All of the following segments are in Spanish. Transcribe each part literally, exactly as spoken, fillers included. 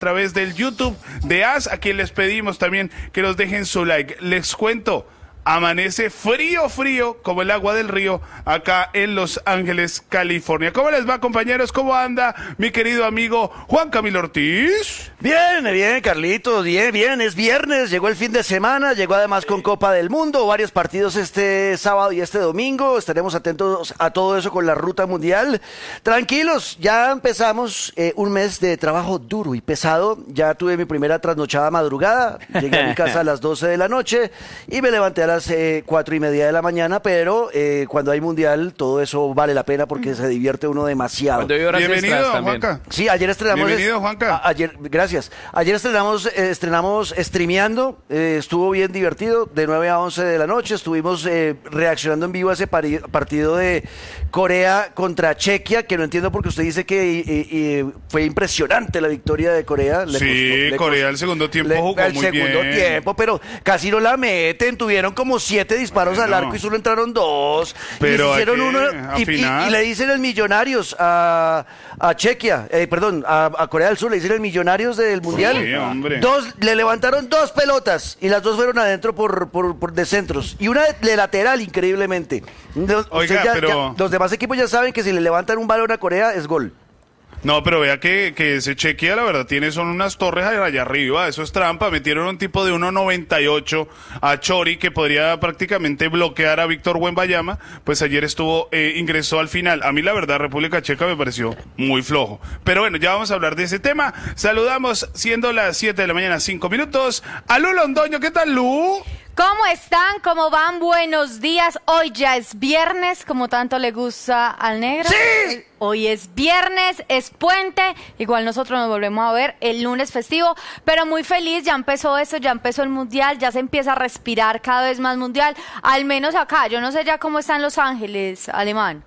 través del YouTube de A S, a quien les pedimos también que nos dejen su like. Les cuento, amanece frío, frío, como el agua del río, acá en Los Ángeles, California. ¿Cómo les va, compañeros? ¿Cómo anda mi querido amigo Juan Camilo Ortiz? Bien, bien, Carlitos, bien, bien, es viernes, llegó el fin de semana, llegó además con Copa del Mundo, varios partidos este sábado y este domingo, estaremos atentos a todo eso con la ruta mundial. Tranquilos, ya empezamos eh, un mes de trabajo duro y pesado, ya tuve mi primera trasnochada madrugada, llegué a mi casa a las doce de la noche y me levanté a las eh, cuatro y media de la mañana, pero eh, cuando hay mundial todo eso vale la pena porque se divierte uno demasiado. Bienvenido, Juanca. Sí, ayer estrenamos. Bienvenido, Juanca. A, ayer, gracias. Ayer estrenamos, eh, estrenamos streameando, eh, estuvo bien divertido, de nueve a once de la noche, estuvimos eh, reaccionando en vivo a ese pari- partido de Corea contra Chequia, que no entiendo porque usted dice que y, y, y fue impresionante la victoria de Corea. Le sí, costó, le Corea costó, el segundo tiempo le, jugó el muy segundo bien. tiempo, pero casi no la meten, tuvieron como siete disparos Bueno, al arco y solo entraron dos. pero y hicieron que, uno y, y, y le dicen el Millonarios a, a Chequia, eh, perdón, a, a Corea del Sur, le dicen el Millonarios del Mundial. Sí, hombre. Dos, le levantaron dos pelotas y las dos fueron adentro por, por, por de centros y una de, de lateral, increíblemente. Los, Oiga, ya, pero... ya, los demás equipos ya saben que si le levantan un balón a Corea es gol. No, pero vea que, que ese Chequia, la verdad, tiene son unas torres allá arriba, eso es trampa. Metieron un tipo de uno noventa y ocho a Chori, que podría prácticamente bloquear a Víctor Wembanyama, pues ayer estuvo, eh, ingresó al final. A mí, la verdad, República Checa me pareció muy flojo. Pero bueno, ya vamos a hablar de ese tema. Saludamos, siendo las siete de la mañana, cinco minutos, a Lu Londoño. ¿Qué tal, Lu? ¿Cómo están? ¿Cómo van? Buenos días. Hoy ya es viernes, como tanto le gusta al negro. ¡Sí! Hoy es viernes, es puente. Igual nosotros nos volvemos a ver el lunes festivo, pero muy feliz. Ya empezó esto, ya empezó el mundial, ya se empieza a respirar cada vez más mundial. Al menos acá. Yo no sé ya cómo están Los Ángeles, Alemán.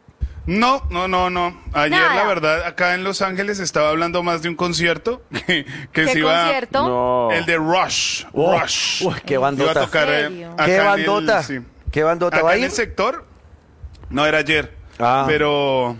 No, no, no, no. Ayer, Nada. la verdad, acá en Los Ángeles estaba hablando más de un concierto que, que ¿Qué se iba... concierto? No. El de Rush. Oh, Rush. uy, qué Iba a bandota. tocar, eh, ¿En serio? acá ¿Qué en el- bandota? sí. ¿Qué bandota Acá va a en ir? el sector. No, era ayer. Ah. Pero,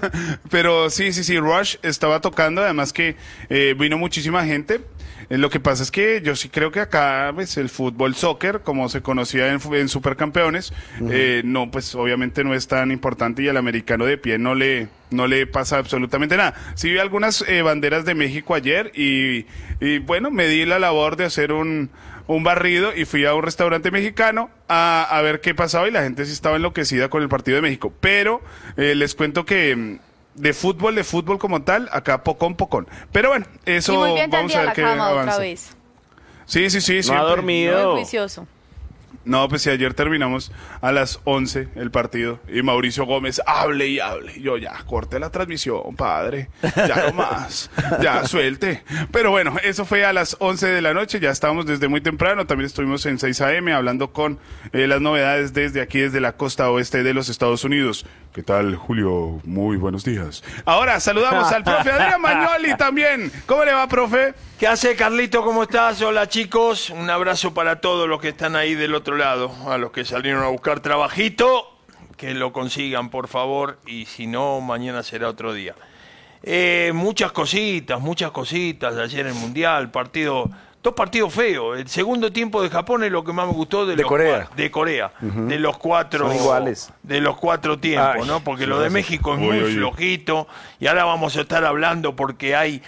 pero sí, sí, sí, Rush estaba tocando, además que eh, vino muchísima gente. Eh, lo que pasa es que yo sí creo que acá, pues, el fútbol soccer, como se conocía en, fu- en Supercampeones, uh-huh. eh, no, pues, obviamente no es tan importante y al americano de pie no le, no le pasa absolutamente nada. Sí vi algunas eh, banderas de México ayer y, y, bueno, me di la labor de hacer un, un barrido y fui a un restaurante mexicano a, a ver qué pasaba y la gente sí estaba enloquecida con el partido de México. Pero eh, les cuento que... de fútbol, de fútbol como tal, acá pocón, pocón. Pero bueno, eso Y muy bien vamos a tendida ver la qué cama avanza. otra vez. Sí, sí, sí. No siempre. ha dormido. Muy juicioso. No, pues si ayer terminamos a las once el partido y Mauricio Gómez hable y hable. Yo ya, corte la transmisión, padre. Ya no más. Ya, suelte. Pero bueno, eso fue a las once de la noche. Ya estábamos desde muy temprano. También estuvimos en seis a eme hablando con eh, las novedades desde aquí, desde la costa oeste de los Estados Unidos. ¿Qué tal, Julio? Muy buenos días. Ahora saludamos al profe Adrián Magnoli también. ¿Cómo le va, profe? ¿Qué hace, Carlito? ¿Cómo estás? Hola, chicos. Un abrazo para todos los que están ahí del otro lado. A los que salieron a buscar trabajito, que lo consigan, por favor. Y si no, mañana será otro día. Eh, muchas cositas, muchas cositas. Ayer en el Mundial, partido... Dos partidos feos. El segundo tiempo de Japón es lo que más me gustó de, de los Corea. Cua- de Corea. Uh-huh. De los cuatro. Son iguales. De los cuatro tiempos, Ay, ¿no? Porque sí, lo de sí. México es Uy, muy uy, uy. flojito. Y ahora vamos a estar hablando porque hay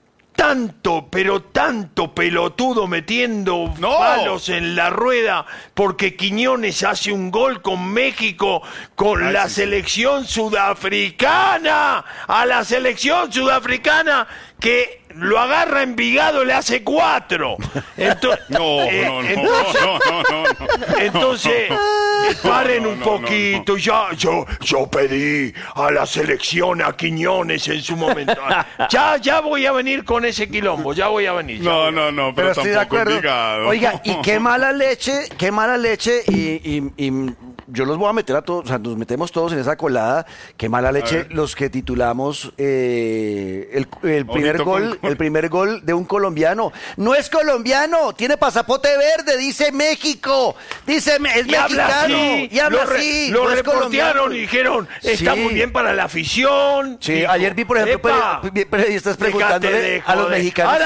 tanto, pero tanto pelotudo metiendo ¡No! palos en la rueda porque Quiñones hace un gol con México, con Ay, la sí, sí. selección sudafricana, a la selección sudafricana que lo agarra Envigado, le hace cuatro. Ento- No, eh, no, no, entonces, no, no, no, no. entonces, paren no, un no, poquito, ya, yo, yo pedí a la selección a Quiñones en su momento. Ya, ya voy a venir con ese quilombo, ya voy a venir. ya No, voy a- no, no, Pero pero, estoy de tampoco acuerdo. Envigado. Oiga, y qué mala leche, qué mala leche y, y, y yo los voy a meter a todos, o sea, nos metemos todos en esa colada. Qué mala leche ver. los que titulamos eh, el, el primer Ojito gol, con- el primer gol de un colombiano. No es colombiano, tiene pasaporte verde, dice México, dice me- es Y habla mexicano así, y habla lo, re- así. lo no es reportearon colombiano. y dijeron, está Sí. muy bien para la afición. Sí, Dijo, ayer vi, por ejemplo, "Epa, peri- periodistas déjate preguntándole de a los joder". mexicanos. Ahora